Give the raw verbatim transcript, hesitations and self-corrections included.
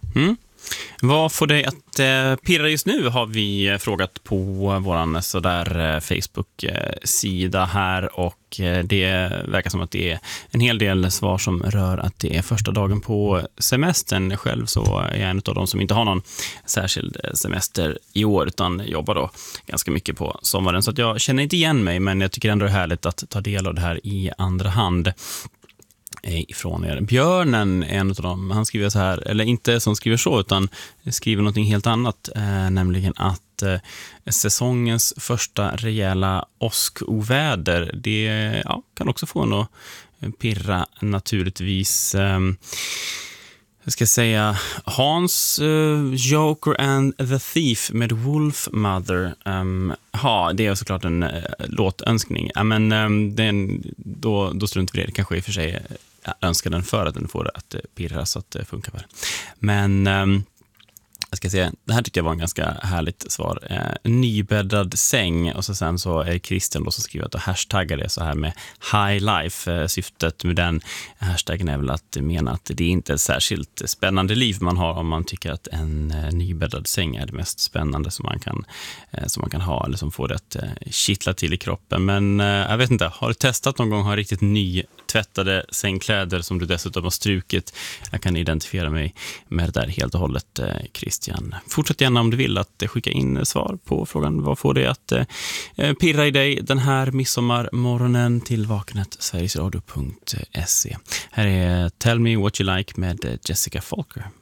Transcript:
Mm. Vad får dig att eh, pirra just nu har vi frågat på våran sådär eh, Facebook-sida här, och eh, det verkar som att det är en hel del svar som rör att det är första dagen på semestern. Själv så är jag en av de som inte har någon särskild semester i år utan jobbar då ganska mycket på sommaren, så att jag känner inte igen mig, men jag tycker ändå det är härligt att ta del av det här i andra hand ifrån er. Björnen är en av dem. Han skriver så här, eller inte som skriver så, utan skriver någonting helt annat, eh, nämligen att eh, säsongens första rejäla åskoväder, det ja, kan också få en att pirra naturligtvis. Eh, jag ska säga Hans, uh, Joker and the Thief med Wolf Mother. Um, ha, det är såklart en uh, låtönskning. Ja, men um, den, då, då struntar vi det. Det kanske i och för sig uh, önskar den för att den får det att uh, pirra så att det uh, funkar väl. Men um, jag ska säga, det här tycker jag var en ganska härligt svar. Eh, nybäddad säng, och så sen så är det Christian då som skriver att hashtaggar det så här med high life. Eh, syftet med den hashtaggen är väl att mena att det är inte ett särskilt spännande liv man har om man tycker att en eh, nybäddad säng är det mest spännande som man kan, eh, som man kan ha, eller som får det att eh, kittla till i kroppen. Men eh, jag vet inte, har du testat någon gång att ha riktigt ny tvättade sängkläder som du dessutom har strukit? Jag kan identifiera mig med det där helt och hållet, eh, Christian. Fortsätt gärna om du vill att skicka in svar på frågan vad får det att eh, pirra i dig den här midsommarmorgonen till vakenet sverigesradio punkt se. Här är Tell Me What You Like med Jessica Falker.